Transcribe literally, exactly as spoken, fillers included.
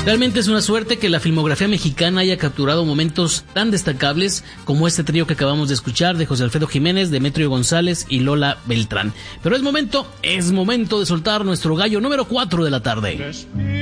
Realmente es una suerte que la filmografía mexicana haya capturado momentos tan destacables como este trío que acabamos de escuchar de José Alfredo Jiménez, Demetrio González y Lola Beltrán. Pero es momento, es momento de soltar nuestro gallo número cuatro de la tarde.